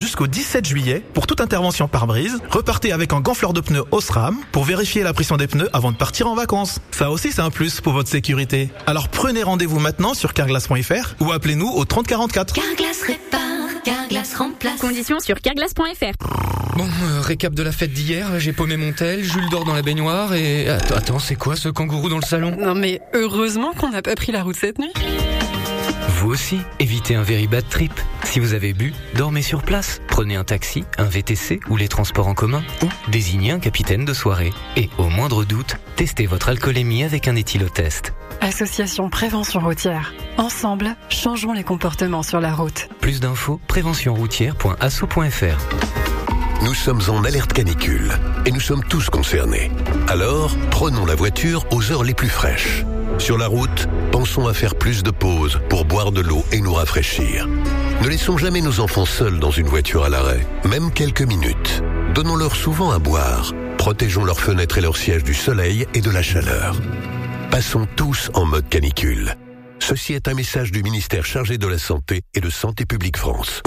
jusqu'au 17 juillet pour toute intervention pare-brise. Repartez avec un gonfleur de pneus Osram pour vérifier la pression des pneus avant de partir en vacances. Ça aussi, c'est un plus pour votre sécurité. Alors prenez rendez-vous maintenant sur carglass.fr ou appelez-nous au 30 44. Carglass répare, Carglass remplace. Conditions sur carglass.fr. Bon, récap de la fête d'hier, j'ai paumé mon tel, Jules dort dans la baignoire et... Attends, c'est quoi ce kangourou dans le salon ? Non mais heureusement qu'on n'a pas pris la route cette nuit. Vous aussi, évitez un very bad trip. Si vous avez bu, dormez sur place. Prenez un taxi, un VTC ou les transports en commun. Ou désignez un capitaine de soirée. Et au moindre doute, testez votre alcoolémie avec un éthylotest. Association Prévention Routière. Ensemble, changeons les comportements sur la route. Plus d'infos, préventionroutière.asso.fr. Nous sommes en alerte canicule et nous sommes tous concernés. Alors, prenons la voiture aux heures les plus fraîches. Sur la route, pensons à faire plus de pauses pour boire de l'eau et nous rafraîchir. Ne laissons jamais nos enfants seuls dans une voiture à l'arrêt, même quelques minutes. Donnons-leur souvent à boire. Protégeons leurs fenêtres et leurs sièges du soleil et de la chaleur. Passons tous en mode canicule. Ceci est un message du ministère chargé de la Santé et de Santé publique France.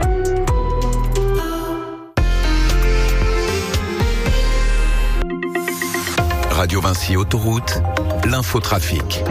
Radio Vinci Autoroute, l'infotrafic.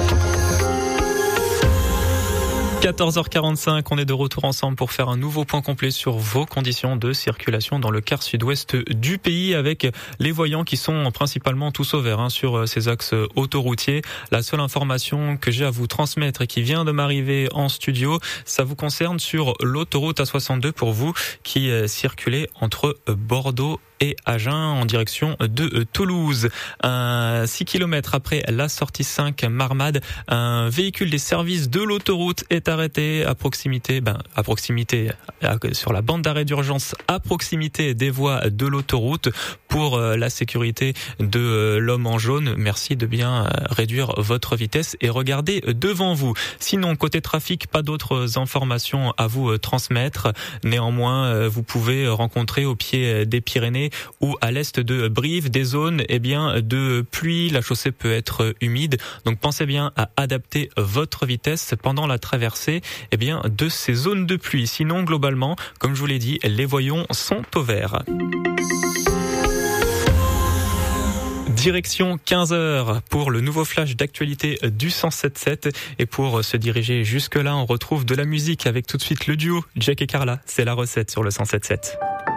14h45, on est de retour ensemble pour faire un nouveau point complet sur vos conditions de circulation dans le quart sud-ouest du pays avec les voyants qui sont principalement tous au vert sur ces axes autoroutiers. La seule information que j'ai à vous transmettre et qui vient de m'arriver en studio, ça vous concerne sur l'autoroute A62 pour vous qui circulez entre Bordeaux et Agen en direction de Toulouse. 6 km après la sortie 5 Marmade, un véhicule des services de l'autoroute est arrêté à proximité, sur la bande d'arrêt d'urgence à proximité des voies de l'autoroute pour la sécurité de l'homme en jaune. Merci de bien réduire votre vitesse et regarder devant vous. Sinon, côté trafic, pas d'autres informations à vous transmettre. Néanmoins, vous pouvez rencontrer au pied des Pyrénées ou à l'est de Brive des zones de pluie. La chaussée peut être humide, donc pensez bien à adapter votre vitesse pendant la traversée de ces zones de pluie. Sinon, globalement, comme je vous l'ai dit, les voyants sont au vert. Direction 15h pour le nouveau flash d'actualité du 107.7. Et pour se diriger jusque-là, on retrouve de la musique avec tout de suite le duo Jack et Carla. C'est la recette sur le 107.7.